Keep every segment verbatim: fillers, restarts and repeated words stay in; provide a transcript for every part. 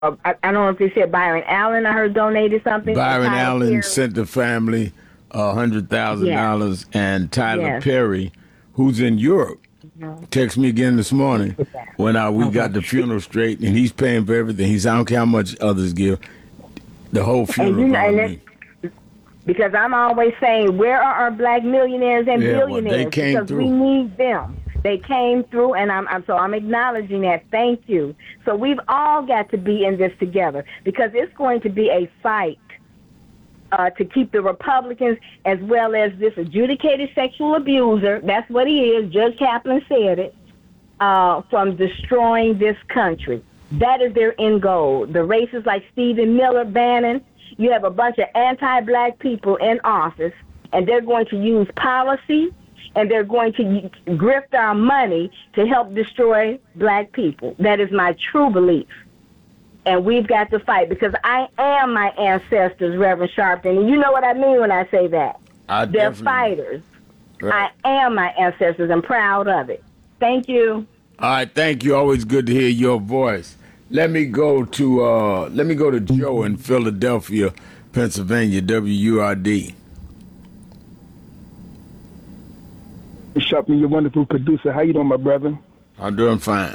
Uh, I, I don't know if they said Byron Allen. I heard donated something. Byron Allen sent the family a hundred thousand Yes. dollars, and Tyler Yes. Perry, who's in Europe, Mhm. texted me again this morning Look at that. when I, we Okay. got the funeral straight, and he's paying for everything. He said, I don't care how much others give, the whole And funeral you know, on and me. it, because I'm always saying, where are our black millionaires and Yeah, well, they billionaires? came Because we through. need them. They came through, and I'm, I'm so I'm acknowledging that. Thank you. So we've all got to be in this together because it's going to be a fight uh, to keep the Republicans as well as this adjudicated sexual abuser. That's what he is. Judge Kaplan said it. Uh, from destroying this country. That is their end goal. The racists like Stephen Miller, Bannon, you have a bunch of anti-black people in office, and they're going to use policy, and they're going to grift our money to help destroy black people. That is my true belief. And we've got to fight because I am my ancestors, Reverend Sharpton. And you know what I mean when I say that. I They're definitely- fighters. Right. I am my ancestors. I'm proud of it. Thank you. All right, thank you. Always good to hear your voice. Let me go to uh, let me go to Joe in Philadelphia, Pennsylvania, W U R D. Sharpton, you're a wonderful producer. How you doing, my brother? I'm doing fine.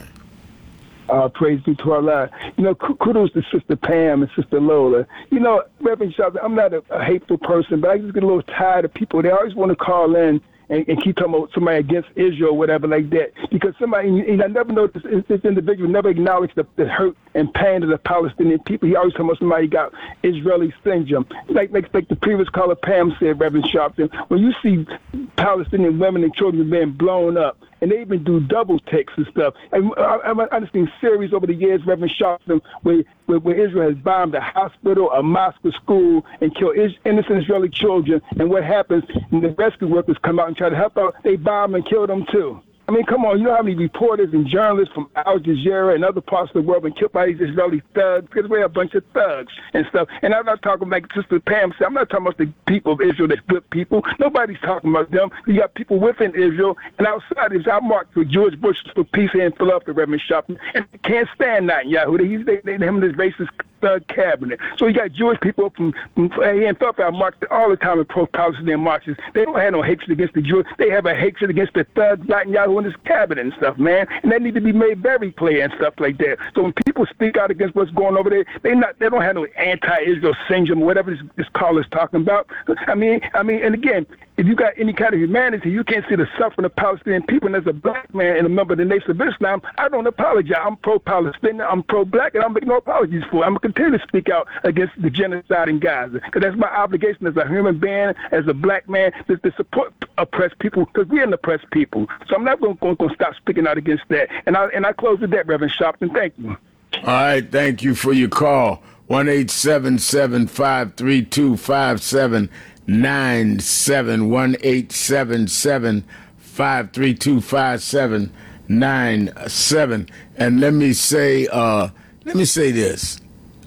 Uh, praise be to Allah. You know, kudos to Sister Pam and Sister Lola. You know, Reverend Sharpton, I'm not a, a hateful person, but I just get a little tired of people. They always want to call in and, and keep talking about somebody against Israel or whatever like that. Because somebody, and I never know, this, this individual never acknowledged the, the hurt and pain of the Palestinian people. He always talking about somebody got Israeli syndrome. Like, like, like the previous caller Pam said, Reverend Sharpton, when you see Palestinian women and children being blown up, and they even do double takes and stuff. And I, I, I've seen series over the years, Reverend Sharpton, where, where, where Israel has bombed a hospital, a mosque, a school, and killed is, innocent Israeli children. And what happens, when the rescue workers come out and try to help out, they bomb and kill them too. I mean, come on, you know how many reporters and journalists from Al Jazeera and other parts of the world have been killed by these Israeli thugs? Because we're a bunch of thugs and stuff. And I'm not talking like Sister Pam said, I'm not talking about the people of Israel that's good people. Nobody's talking about them. You got people within Israel and outside Israel. I marked for George Bush for peace here in Philadelphia, Reverend Sharpton, and they can't stand Netanyahu. They, they, they, him and his racist thug cabinet. So you got Jewish people from, from here in Philadelphia. I marched all the time in pro-Palestinian marches. They don't have no hatred against the Jews. They have a hatred against the thug Netanyahu and his cabinet and stuff, man. And that need to be made very clear and stuff like that. So when people speak out against what's going over there, they not they don't have no anti-Israel syndrome, whatever this, this caller is talking about. I mean, I mean, and again, if you got any kind of humanity, you can't see the suffering of Palestinian people. And as a black man and a member of the Nation of Islam, I don't apologize. I'm pro-Palestinian, I'm pro-black, and I'm making no apologies for it. I'm going to continue to speak out against the genocide in Gaza, because that's my obligation as a human being, as a black man, to, to support oppressed people, because we're an oppressed people. So I'm not going to stop speaking out against that. And I and I close with that, Reverend Sharpton. Thank you. All right, thank you for your call. one eight seven seven, five three two, five seven nine seven. one eight seven seven, five three two, five seven nine seven. And let me say, uh, let me say this.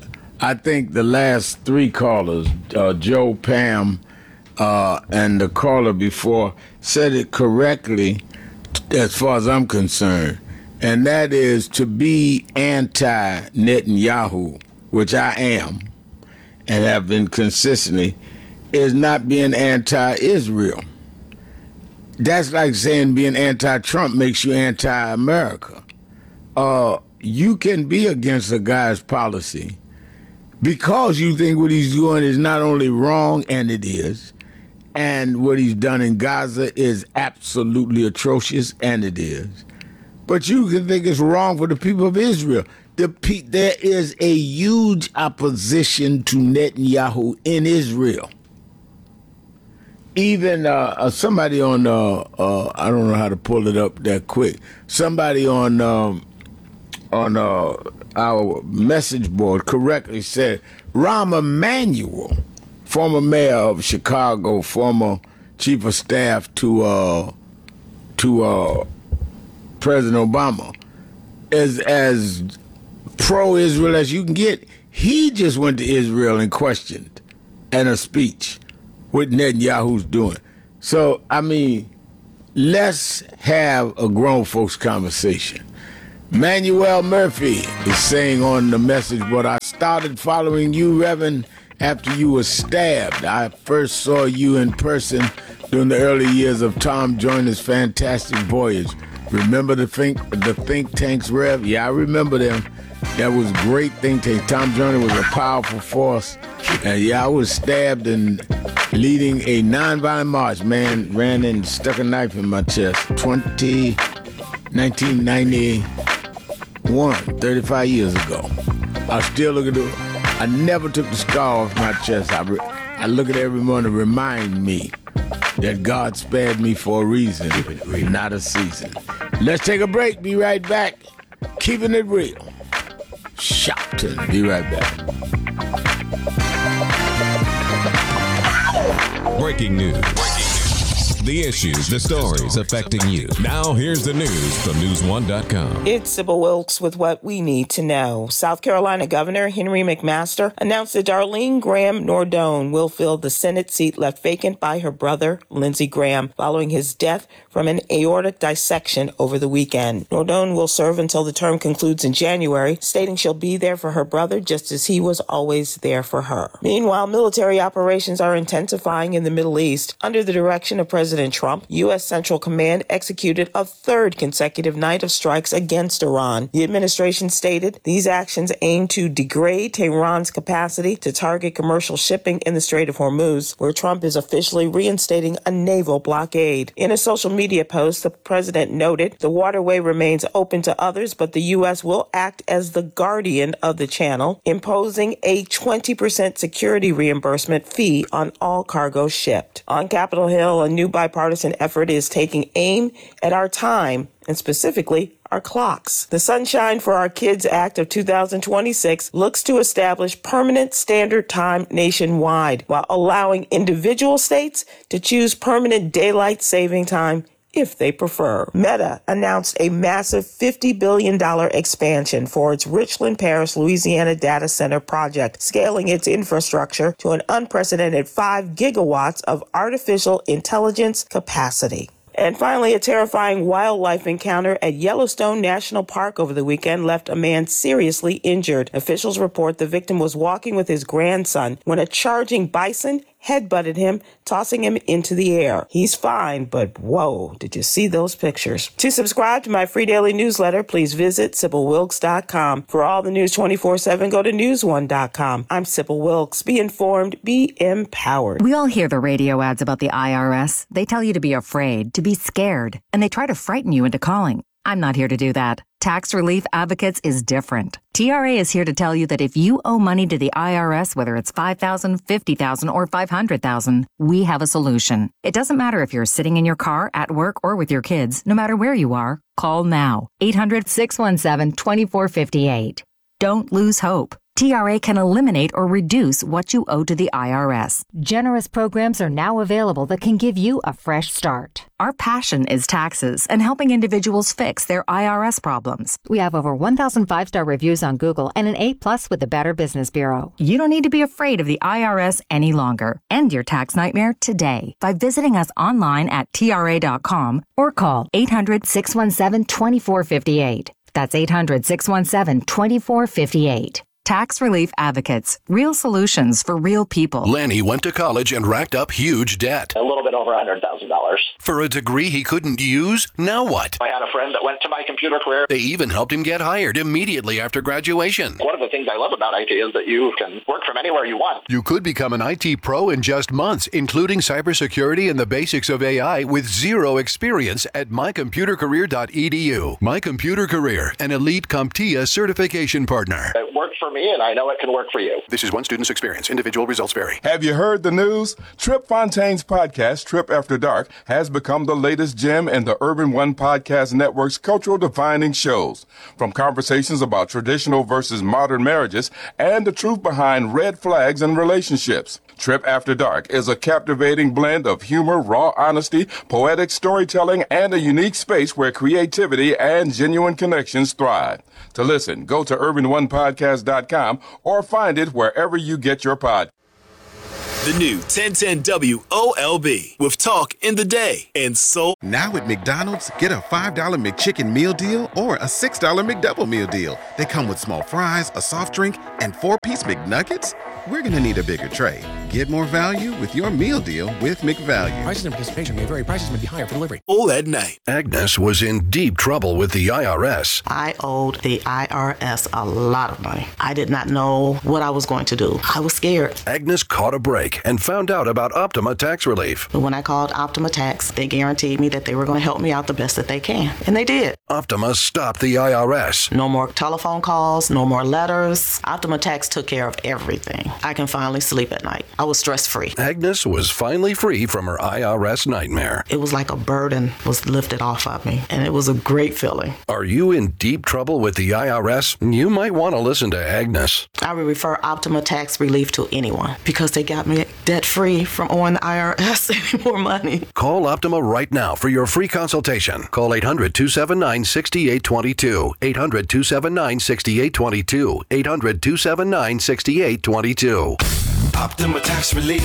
I think the last three callers, uh, Joe, Pam, uh, and the caller before, said it correctly as far as I'm concerned. And that is to be anti-Netanyahu, which I am and have been consistently, is not being anti-Israel. That's like saying being anti-Trump makes you anti-America. Uh, you can be against a guy's policy because you think what he's doing is not only wrong, and it is, and what he's done in Gaza is absolutely atrocious, and it is. But you can think it's wrong for the people of Israel. The pe- there is a huge opposition to Netanyahu in Israel. Even uh, uh, somebody on, uh, uh, I don't know how to pull it up that quick. Somebody on um, on uh, our message board correctly said Rahm Emanuel, former mayor of Chicago, former chief of staff to uh, to uh, President Obama, is as pro-Israel as you can get. He just went to Israel and questioned in a speech what Netanyahu's doing. So, I mean, let's have a grown folks conversation. Manuel Murphy is saying on the message, but I started following you, Reverend, after you were stabbed. I first saw you in person during the early years of Tom Joyner's Fantastic Voyage. Remember the think, the think tanks, Rev? Yeah, I remember them. That was great think tanks. Tom Joyner was a powerful force. And yeah, I was stabbed and leading a nonviolent march. Man ran and stuck a knife in my chest. twenty, nineteen ninety-one, thirty-five years ago. I still look at it. I never took the scar off my chest. I, re, I look at it every morning to remind me that God spared me for a reason, not a season. Let's take a break. Be right back. Keeping it real. Shopton. Be right back. Breaking news. Breaking news. The issues, the stories affecting you. Now here's the news from news one dot com. It's Sybil Wilkes with what we need to know. South Carolina Governor Henry McMaster announced that Darlene Graham Nordone will fill the Senate seat left vacant by her brother, Lindsey Graham, following his death from an aortic dissection over the weekend. Nordone will serve until the term concludes in January, stating she'll be there for her brother just as he was always there for her. Meanwhile, military operations are intensifying in the Middle East. Under the direction of President Trump, U S. Central Command executed a third consecutive night of strikes against Iran. The administration stated these actions aim to degrade Tehran's capacity to target commercial shipping in the Strait of Hormuz, where Trump is officially reinstating a naval blockade. In a social media post, the president noted the waterway remains open to others, but the U S will act as the guardian of the channel, imposing a twenty percent security reimbursement fee on all cargo shipped. On Capitol Hill, a new bipartisan effort is taking aim at our time, and specifically our clocks. The Sunshine for Our Kids Act of two thousand twenty-six looks to establish permanent standard time nationwide while allowing individual states to choose permanent daylight saving time if they prefer. Meta announced a massive fifty billion dollars expansion for its Richland Parish, Louisiana data center project, scaling its infrastructure to an unprecedented five gigawatts of artificial intelligence capacity. And finally, a terrifying wildlife encounter at Yellowstone National Park over the weekend left a man seriously injured. Officials report the victim was walking with his grandson when a charging bison headbutted him, tossing him into the air. He's fine, but whoa, did you see those pictures? To subscribe to my free daily newsletter, please visit Sybil Wilkes dot com. For all the news twenty-four seven, go to news one dot com. I'm Sybil Wilkes. Be informed, be empowered. We all hear the radio ads about the I R S. They tell you to be afraid, to be scared, and they try to frighten you into calling. I'm not here to do that. Tax Relief Advocates is different. T R A is here to tell you that if you owe money to the I R S, whether it's five thousand dollars, fifty thousand dollars, or five hundred thousand dollars, we have a solution. It doesn't matter if you're sitting in your car, at work, or with your kids. No matter where you are, call now. eight hundred, six one seven, two four five eight. Don't lose hope. T R A can eliminate or reduce what you owe to the I R S. Generous programs are now available that can give you a fresh start. Our passion is taxes and helping individuals fix their I R S problems. We have over one thousand five-star reviews on Google and an A plus with the Better Business Bureau. You don't need to be afraid of the I R S any longer. End your tax nightmare today by visiting us online at T R A dot com or call eight hundred, six one seven, two four five eight. That's eight hundred, six one seven, two four five eight. Tax Relief Advocates. Real solutions for real people. Lanny went to college and racked up huge debt. A little bit over one hundred thousand dollars. For a degree he couldn't use? Now what? I had a friend that went to My Computer Career. They even helped him get hired immediately after graduation. One of the things I love about I T is that you can work from anywhere you want. You could become an I T pro in just months, including cybersecurity and the basics of A I with zero experience at my computer career dot e d u. My Computer Career, an elite CompTIA certification partner. It worked for me, and I know it can work for you. This is one student's experience. Individual results vary. Have you heard the news? Trip Fontaine's podcast, Trip After Dark, has become the latest gem in the Urban One Podcast Network's cultural defining shows. From conversations about traditional versus modern marriages and the truth behind red flags in relationships. Trip After Dark is a captivating blend of humor, raw honesty, poetic storytelling, and a unique space where creativity and genuine connections thrive. To listen, go to urban one podcast dot com or find it wherever you get your pod. The new ten ten W O L B with talk in the day and so. Now at McDonald's, get a five dollar McChicken meal deal or a six dollar McDouble meal deal. They come with small fries, a soft drink, and four-piece McNuggets. We're going to need a bigger tray. Get more value with your meal deal with McValue. Prices and participation may vary. Prices may be higher for delivery. All at night. Agnes was in deep trouble with the I R S. I owed the I R S a lot of money. I did not know what I was going to do. I was scared. Agnes caught a break and found out about Optima Tax Relief. But when I called Optima Tax, they guaranteed me that they were going to help me out the best that they can. And they did. Optima stopped the I R S. No more telephone calls, no more letters. Optima Tax took care of everything. I can finally sleep at night. I was stress-free. Agnes was finally free from her I R S nightmare. It was like a burden was lifted off of me, and it was a great feeling. Are you in deep trouble with the I R S? You might want to listen to Agnes. I would refer Optima Tax Relief to anyone because they got me debt-free from owing the I R S any more money. Call Optima right now for your free consultation. Call eight hundred, two seven nine, six eight two two. eight hundred, two seven nine, six eight two two. eight hundred, two seven nine, six eight two two. Optima Tax Relief.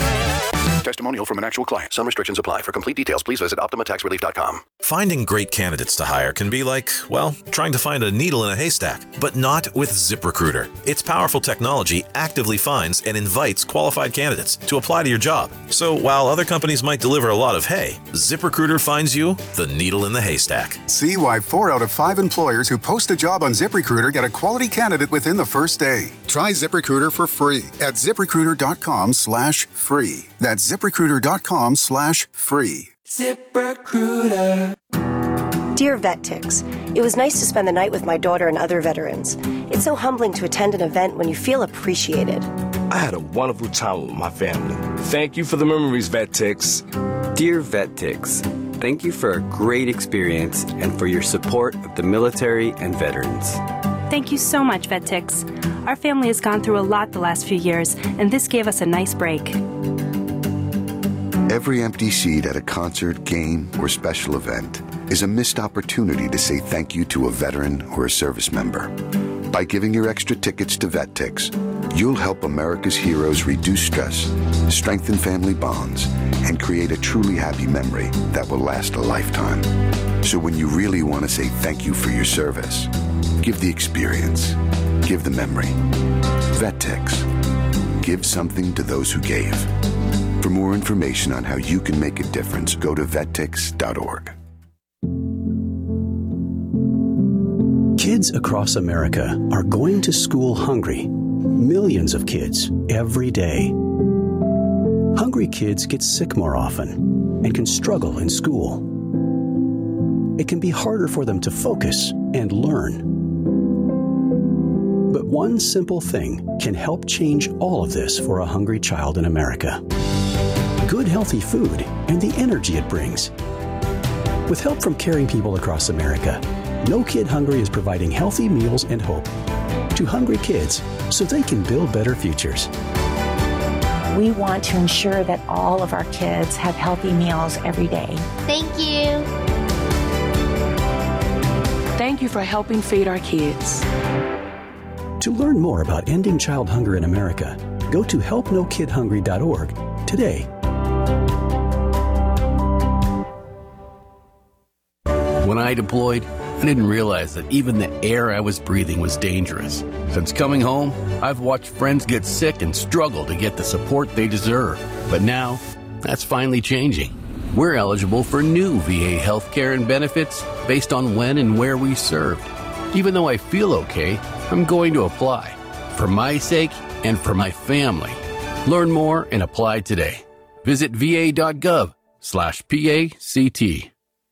Testimonial from an actual client. Some restrictions apply. For complete details, please visit optima tax relief dot com. Finding great candidates to hire can be like, well, trying to find a needle in a haystack, but not with ZipRecruiter. Its powerful technology actively finds and invites qualified candidates to apply to your job. So while other companies might deliver a lot of hay, ZipRecruiter finds you the needle in the haystack. See why four out of five employers who post a job on ZipRecruiter get a quality candidate within the first day. Try ZipRecruiter for free at ZipRecruiter.com slash free. That's ZipRecruiter.com slash free. ZipRecruiter. Dear VetTix, it was nice to spend the night with my daughter and other veterans. It's so humbling to attend an event when you feel appreciated. I had a wonderful time with my family. Thank you for the memories, VetTix. Dear VetTix, thank you for a great experience and for your support of the military and veterans. Thank you so much, VetTix. Our family has gone through a lot the last few years, and this gave us a nice break. Every empty seat at a concert, game, or special event is a missed opportunity to say thank you to a veteran or a service member. By giving your extra tickets to VetTix, you'll help America's heroes reduce stress, strengthen family bonds, and create a truly happy memory that will last a lifetime. So when you really want to say thank you for your service, give the experience, give the memory. VetTix. Give something to those who gave. For more information on how you can make a difference, go to vet tix dot org. Kids across America are going to school hungry. Millions of kids every day. Hungry kids get sick more often and can struggle in school. It can be harder for them to focus and learn. But one simple thing can help change all of this for a hungry child in America. Good, healthy food and the energy it brings. With help from caring people across America, No Kid Hungry is providing healthy meals and hope to hungry kids so they can build better futures. We want to ensure that all of our kids have healthy meals every day. Thank you. Thank you for helping feed our kids. To learn more about ending child hunger in America, go to help no kid hungry dot org today. When I deployed, I didn't realize that even the air I was breathing was dangerous. Since coming home, I've watched friends get sick and struggle to get the support they deserve. But now, that's finally changing. We're eligible for new V A healthcare and benefits based on when and where we served. Even though I feel okay, I'm going to apply. For my sake and for my family. Learn more and apply today. Visit va.gov slash PACT.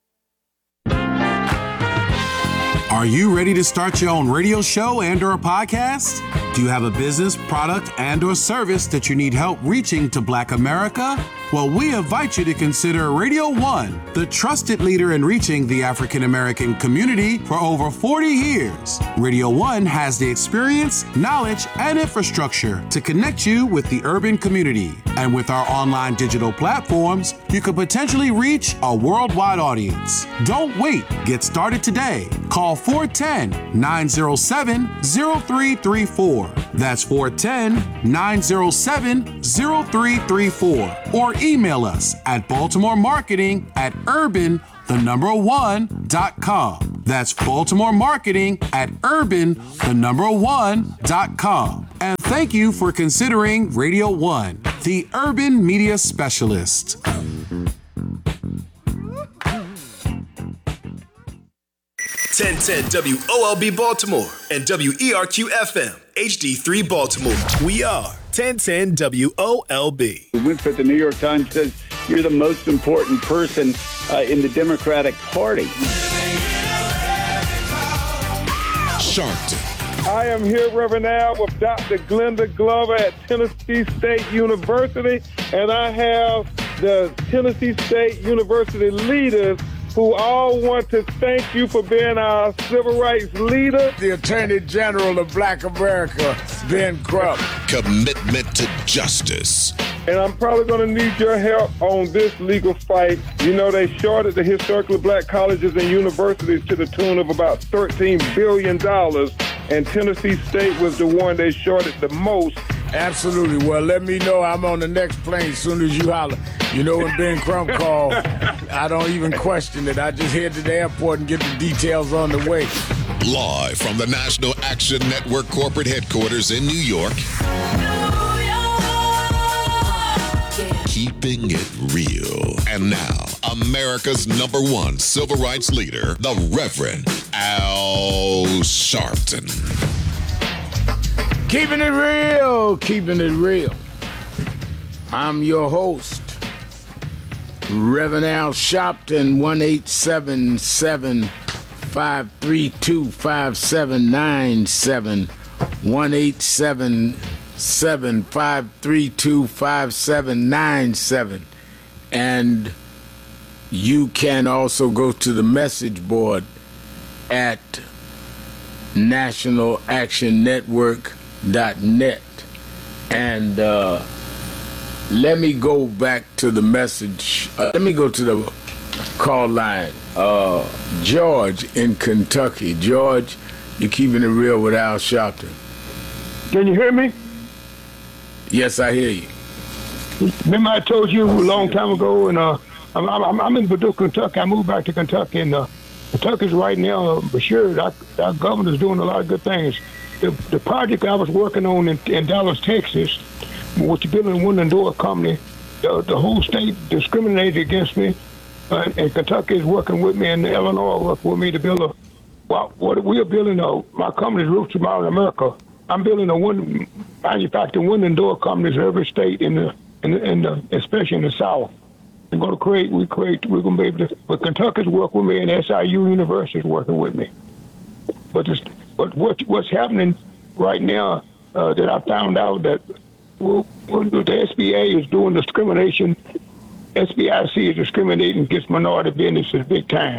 Are you ready to start your own radio show and or a podcast? Do you have a business, product, and or service that you need help reaching to Black America? Well, we invite you to consider Radio One, the trusted leader in reaching the African American community for over forty years. Radio One has the experience, knowledge, and infrastructure to connect you with the urban community. And with our online digital platforms, you could potentially reach a worldwide audience. Don't wait. Get started today. Call four one zero, nine zero seven, zero three three four four. That's four one zero, nine zero seven, zero three three four. Or email us at Baltimore Marketing at urban, the number one, dot com. That's Baltimore Marketing at urban, the number one, dot com. And thank you for considering Radio One, the urban media specialist. ten ten W O L B Baltimore and W E R Q F M H D three Baltimore. We are ten ten W O L B. Winfrey, the New York Times says you're the most important person uh, in the Democratic Party. Sharpton. I am here, Reverend Al, with Doctor Glenda Glover at Tennessee State University, and I have the Tennessee State University leaders who all want to thank you for being our civil rights leader. The Attorney General of Black America, Ben Crump. Commitment to justice. And I'm probably going to need your help on this legal fight. You know, they shorted the historically black colleges and universities to the tune of about thirteen billion dollars, and Tennessee State was the one they shorted the most. Absolutely. Well, let me know. I'm on the next plane as soon as you holler. You know, when Ben Crump called, I don't even question it. I just head to the airport and get the details on the way. Live from the National Action Network corporate headquarters in New York. Keeping it real. And now, America's number one civil rights leader, the Reverend Al Sharpton. Keeping it real, keeping it real. I'm your host, Reverend Al Sharpton, one eight seven seven, five three two, five seven nine seven, one eight seven seven, five three two, five seven nine seven. And you can also go to the message board at National Action Network dot net. And uh, let me go back to the message. Uh, let me go to the call line. Uh, George in Kentucky. George, you're keeping it real with Al Sharpton. Can you hear me? Yes, I hear you. Remember I told you a long time ago, and uh, I'm, I'm, I'm in Paducah, Kentucky. I moved back to Kentucky, and uh, Kentucky's right now, uh, for sure, our, our governor's doing a lot of good things. The, the project I was working on in, in Dallas, Texas, with the building one and door company, the, the whole state discriminated against me, uh, and Kentucky is working with me, and Illinois working with me to build a. Well, what we are building, a, my company's Roots of Modern America. I'm building a one manufacturing window and door companies in every state in the, in the, in the especially in the South. We're going to create. We create. We're going to be able to. But Kentucky's working with me, and S I U University is working with me. But this. But what, what's happening right now uh, that I found out that well, the S B A is doing discrimination. S B I C is discriminating against minority businesses big time.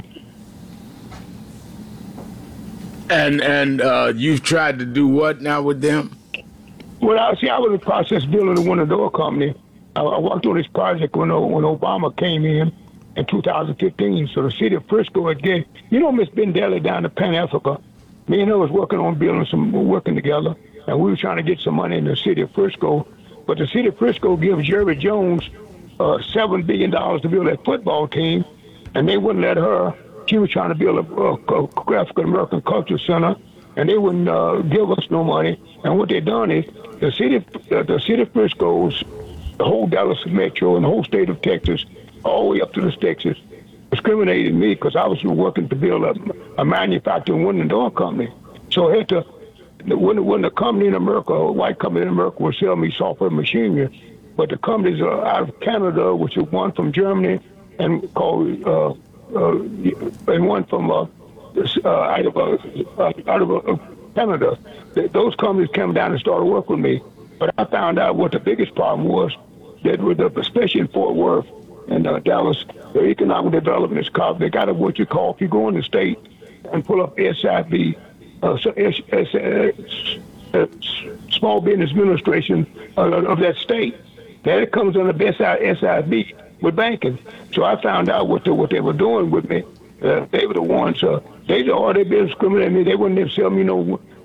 And and uh, you've tried to do what now with them? Well, I see. I was in the process of building a window door company. I, I worked on this project when when Obama came in in two thousand fifteen. So the city of Frisco again. You know, Miss Ben Daly down in Pan Africa. Me and her was working on building some, working together, and we were trying to get some money in the city of Frisco. But the city of Frisco gives Jerry Jones uh, seven billion dollars to build a football team, and they wouldn't let her. She was trying to build a, a, a African American Culture Center, and they wouldn't uh, give us no money. And what they done is the city, uh, the city of Frisco's, the whole Dallas Metro, and the whole state of Texas, all the way up to the Texas, discriminated me because I was working to build a, a manufacturing window and door company. So I had to, when, when the company in America, a white company in America, would sell me software machinery, but the companies are out of Canada, which is one from Germany and called, uh, uh, and one from uh, uh, out of, uh, out of uh, Canada. Those companies came down and started working with me. But I found out what the biggest problem was, that with the, especially in Fort Worth and uh, Dallas, the economic development is called, they got a, what you call, if you go in the state and pull up S I B, uh, S, S, S, uh, Small Business Administration uh, of that state, that it comes under S I B with banking. So I found out what, the, what they were doing with me. Uh, they were the ones, uh, they already been discriminating me. They wouldn't even sell me no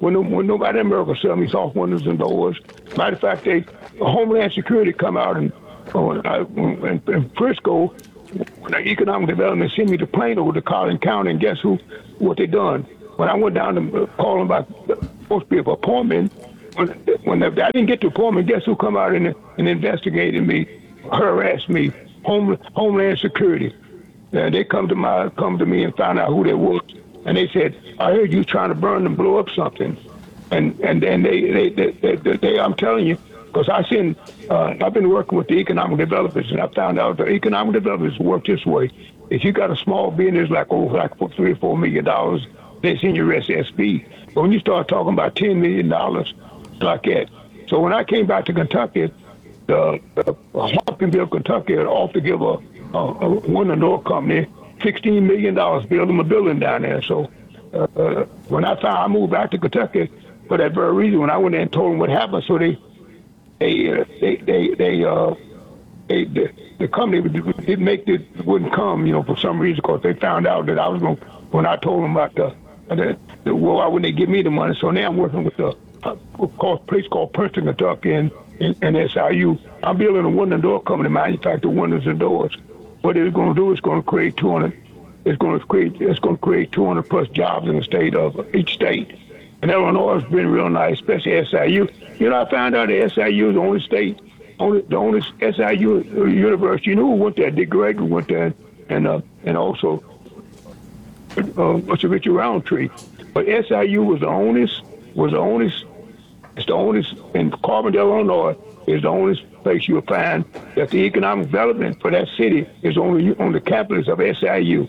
when, when nobody in America sell me soft windows and doors. Matter of fact, they Homeland Security come out and uh, in, in Frisco, when the economic development sent me to Plano to Collin County, and guess who? What they done? When I went down to call them about supposed to be an appointment, when, when I didn't get the appointment, guess who come out and, and investigated me, harassed me? Home, Homeland Security. Uh, they come to my come to me and found out who they were, and they said, "I heard you trying to burn and blow up something," and and and they they they, they, they, they I'm telling you, because I seen uh, I've been working with the economic developers, and I found out the economic developers work this way. If you got a small business like oh like for three or four million dollars, they send you S S B. But when you start talking about ten million dollars, like that. So when I came back to Kentucky, the, the Hopkinsville, Kentucky, offered to give a Uh, uh, one of the door company, sixteen million dollars, build them a building down there. So uh, uh, when I found I moved back to Kentucky for that very reason, when I went there and told them what happened, so they they uh, they they they uh they the, the company didn't make it wouldn't come, you know, for some reason, because they found out that I was going. When I told them about the, the, the well, why wouldn't they give me the money? So now I'm working with the uh, called, place called Princeton, Kentucky, and, and, and S I U. I'm building a window and door company, manufacture windows and doors. What it's going to do is going to create two hundred. It's going to create. It's going to create two hundred plus jobs in the state of each state. And Illinois has been real nice, especially S I U. You know, I found out that S I U is the only state, only the only S I U university. You know who went there? Dick Gregory went there, and uh, and also uh, what's the Richard Roundtree. But S I U was the only was the only. It's the only in Carbondale, Illinois, is the only place you'll find that the economic development for that city is only on the campus of S I U.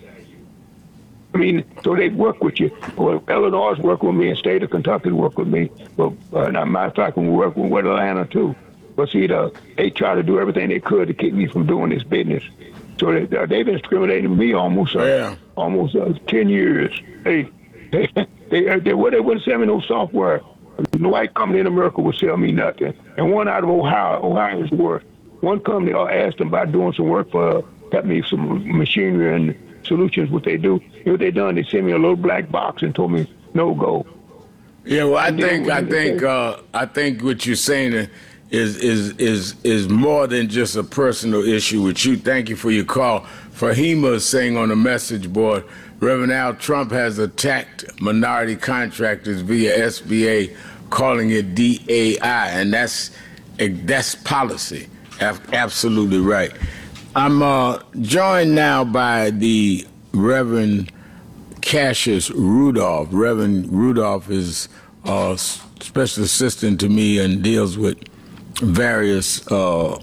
I mean, so they work with you. Well, Illinois work with me, and state of Kentucky work with me. But uh, as a matter of fact, we work with Atlanta too. But see, the, they try to do everything they could to keep me from doing this business. So they, they've been discriminating me almost uh, yeah. almost uh, ten years. They they they, they well, they wouldn't sell me no software. No white company in America would sell me nothing. And one out of Ohio, Ohio's worth. One company, I asked them about doing some work for, got me some machinery and solutions, what they do. You know what they done? They sent me a little black box and told me, no go. Yeah, well, I think, I think, uh, I think what you're saying is, is, is, is more than just a personal issue with you. Thank you for your call. Fahima is saying on the message board, Reverend Al, Trump has attacked minority contractors via S B A, calling it D A I, and that's that's policy. Absolutely right. I'm uh, joined now by the Reverend Cassius Rudolph. Reverend Rudolph is a special assistant to me and deals with various uh,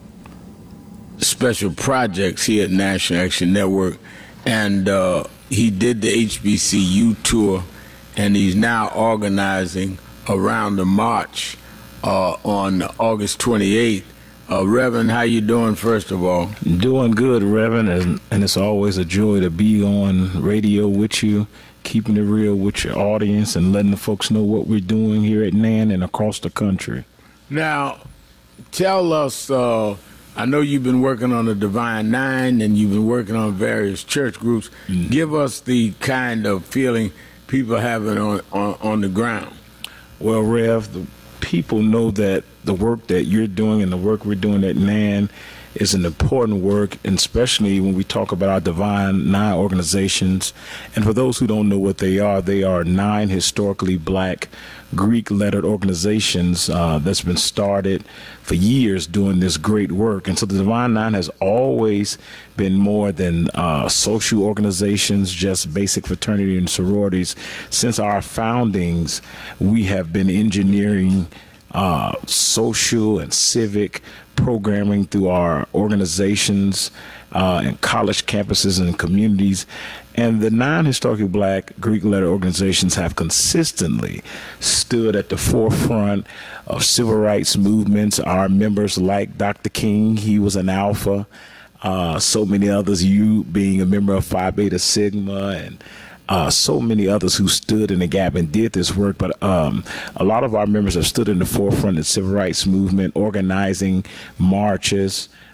special projects here at National Action Network, and uh, he did the H B C U tour, and he's now organizing around the march uh, on August twenty-eighth. Uh, Reverend, how you doing, first of all? Doing good, Reverend, and, and it's always a joy to be on radio with you, keeping it real with your audience and letting the folks know what we're doing here at N A N and across the country. Now, tell us, uh, I know you've been working on the Divine Nine and you've been working on various church groups. Mm. Give us the kind of feeling people having on, on, on the ground. Well, Rev, the people know that the work that you're doing and the work we're doing at N A N is an important work, and especially when we talk about our Divine Nine organizations. And for those who don't know what they are, they are nine historically black Greek-lettered organizations uh, that's been started for years doing this great work. And so the Divine Nine has always been more than uh, social organizations, just basic fraternity and sororities. Since our foundings, we have been engineering uh, social and civic programming through our organizations uh, and college campuses and communities. And the nine historically black Greek-lettered organizations have consistently stood at the forefront of civil rights movements. Our members like Doctor King, he was an Alpha. Uh, so many others, you being a member of Phi Beta Sigma, and uh, so many others who stood in the gap and did this work. But um, a lot of our members have stood in the forefront of the civil rights movement, organizing marches,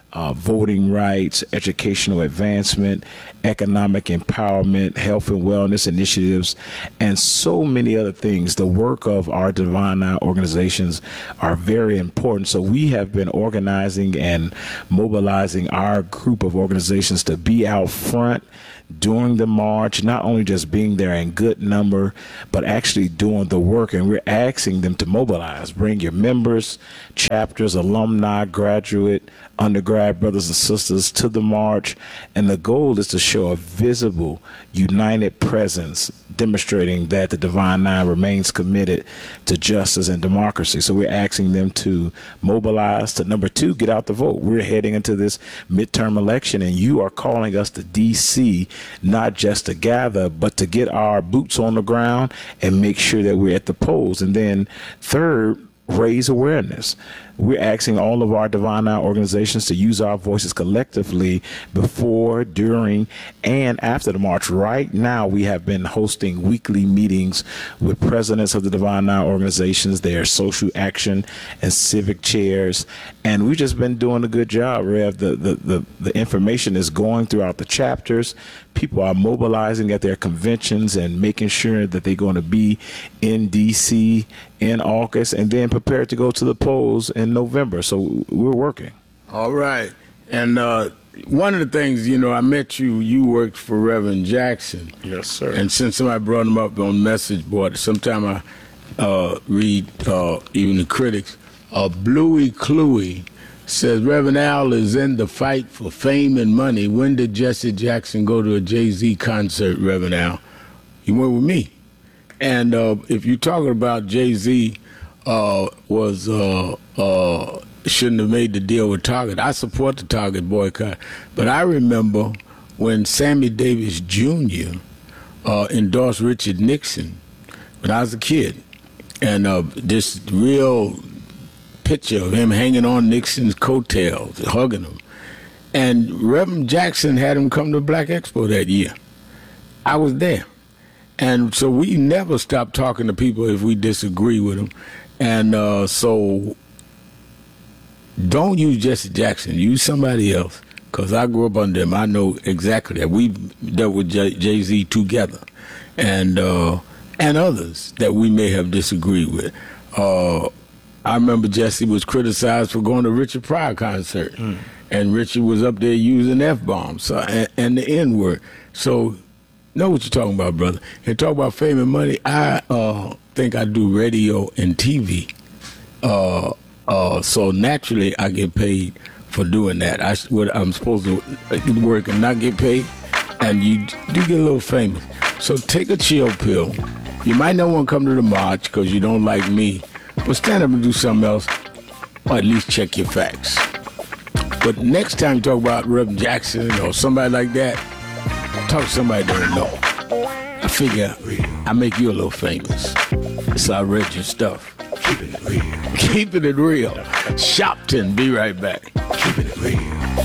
uh, voting rights, educational advancement, economic empowerment, health and wellness initiatives, and so many other things. The work of our Divine Nine organizations are very important. So we have been organizing and mobilizing our group of organizations to be out front during the march, not only just being there in good number, but actually doing the work. And we're asking them to mobilize. Bring your members, chapters, alumni, graduate, undergrad brothers and sisters to the march. And the goal is to show a visible, united presence, demonstrating that the Divine Nine remains committed to justice and democracy. So we're asking them to mobilize. To number two, get out the vote. We're heading into this midterm election, and you are calling us to D C not just to gather, but to get our boots on the ground and make sure that we're at the polls. And then third, raise awareness. We're asking all of our Divine Nine organizations to use our voices collectively before, during, and after the march. Right now, we have been hosting weekly meetings with presidents of the Divine Nine organizations, their social action and civic chairs, and we've just been doing a good job, Rev. The, the, the, the information is going throughout the chapters. People are mobilizing at their conventions and making sure that they're going to be in D C in August and then prepared to go to the polls in November. So we're working. All right. And uh, one of the things, you know, I met you, you worked for Reverend Jackson. Yes, sir. And since somebody brought him up on message board, sometime I uh, read uh, even the critics, uh, Bluey Cluey says, Reverend Al is in the fight for fame and money. When did Jesse Jackson go to a Jay-Z concert, Reverend Al? He went with me. And uh, if you're talking about Jay-Z uh, was uh, uh, shouldn't have made the deal with Target, I support the Target boycott. But I remember when Sammy Davis Junior Uh, endorsed Richard Nixon when I was a kid. And uh, this real picture of him hanging on Nixon's coattails, hugging him. And Reverend Jackson had him come to Black Expo that year. I was there. And so we never stop talking to people if we disagree with them. And uh, so don't use Jesse Jackson. Use somebody else. Because I grew up under him. I know exactly that. We dealt with J- Jay-Z together. And, uh, and others that we may have disagreed with. Uh, I remember Jesse was criticized for going to Richard Pryor concert. Mm. And Richard was up there using F-bombs so, and, and the N-word. So know what you're talking about, brother. And talk about fame and money. I uh, think I do radio and T V. Uh, uh, so naturally, I get paid for doing that. I, what I'm supposed to work and not get paid. And you do get a little famous. So take a chill pill. You might not want to come to the march because you don't like me. But stand up and do something else, or at least check your facts. But next time you talk about Reverend Jackson or somebody like that, talk to somebody that don't know. I figure I make you a little famous. So I read your stuff. Keeping it real. Keeping it real. Shopton, be right back. Keeping it real.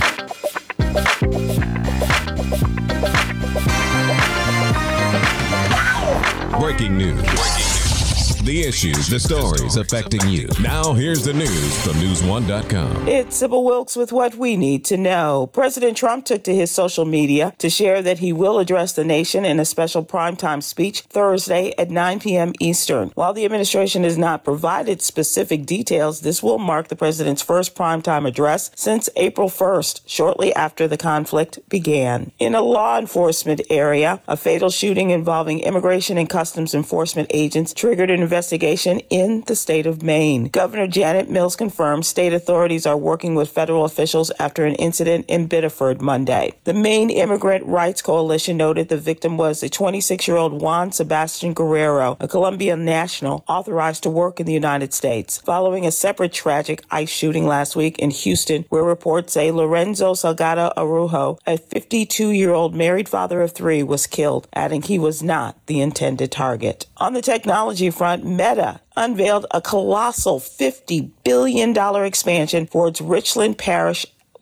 Breaking news. Breaking news. The issues, the stories affecting you. Now here's the news from news one dot com. It's Sybil Wilkes with what we need to know. President Trump took to his social media to share that he will address the nation in a special primetime speech Thursday at nine p.m. Eastern. While the administration has not provided specific details, this will mark the president's first primetime address since April first, shortly after the conflict began. In a law enforcement area, a fatal shooting involving immigration and customs enforcement agents triggered an investigation in the state of Maine. Governor Janet Mills confirmed state authorities are working with federal officials after an incident in Biddeford Monday. The Maine Immigrant Rights Coalition noted the victim was a twenty-six-year-old Juan Sebastian Guerrero, a Colombian national authorized to work in the United States, following a separate tragic ICE shooting last week in Houston, where reports say Lorenzo Salgado Arujo, a fifty-two-year-old married father of three, was killed, adding he was not the intended target. On the technology front, Meta unveiled a colossal fifty billion dollars expansion for its Richland Parish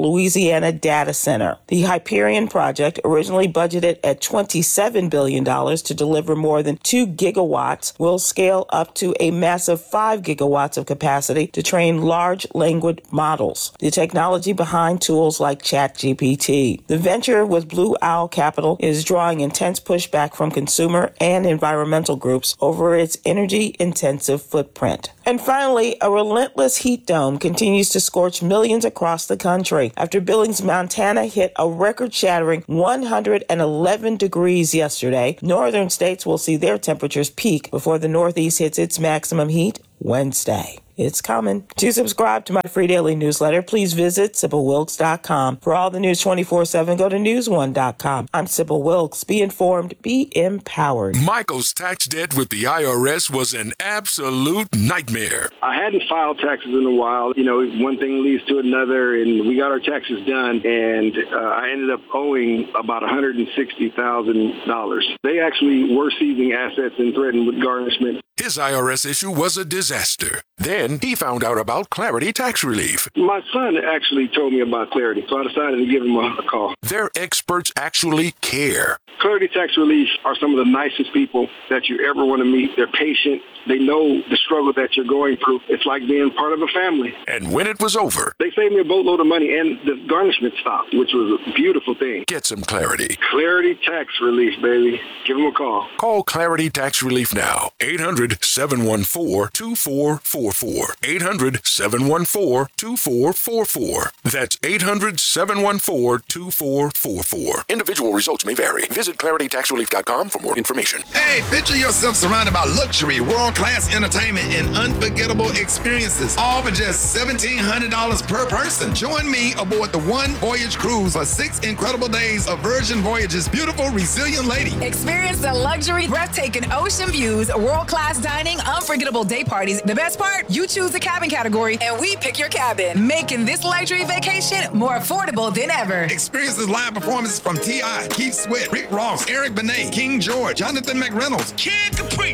Louisiana data center. The Hyperion project, originally budgeted at twenty-seven billion dollars to deliver more than two gigawatts, will scale up to a massive five gigawatts of capacity to train large language models, the technology behind tools like ChatGPT. The venture with Blue Owl Capital is drawing intense pushback from consumer and environmental groups over its energy-intensive footprint. And finally, a relentless heat dome continues to scorch millions across the country after Billings, Montana hit a record-shattering one hundred eleven degrees yesterday. Northern states will see their temperatures peak before the Northeast hits its maximum heat Wednesday. It's coming. To subscribe to my free daily newsletter, please visit Sybil Wilkes dot com. For all the news twenty-four seven, go to news one dot com. I'm Sybil Wilkes. Be informed, be empowered. Michael's tax debt with the I R S was an absolute nightmare. I hadn't filed taxes in a while. You know, one thing leads to another, and we got our taxes done, and uh, I ended up owing about one hundred sixty thousand dollars. They actually were seizing assets and threatened with garnishment. His I R S issue was a disaster. Then he found out about Clarity Tax Relief. My son actually told me about Clarity, so I decided to give him a, a call. Their experts actually care. Clarity Tax Relief are some of the nicest people that you ever want to meet. They're patient. They know the struggle that you're going through. It's like being part of a family. And when it was over, they saved me a boatload of money, and the garnishment stopped, which was a beautiful thing. Get some clarity. Clarity Tax Relief, baby. Give them a call. Call Clarity Tax Relief now. eight hundred, seven one four, two four four four. eight hundred, seven one four, two four four four. That's eight hundred, seven one four, two four four four. Individual results may vary. Visit clarity tax relief dot com for more information. Hey, picture yourself surrounded by luxury, world-class entertainment, and unforgettable experiences, all for just seventeen hundred dollars per person. Join me aboard the One Voyage Cruise for six incredible days of Virgin Voyage's beautiful, resilient lady. Experience the luxury, breathtaking ocean views, world-class dining, unforgettable day parties. The best part? You choose the cabin category, and we pick your cabin, making this luxury vacation more affordable than ever. Experiences live performances from T I, Keith Sweat, Rick Ross, Eric Benet, King George, Jonathan McReynolds, Kid Capri,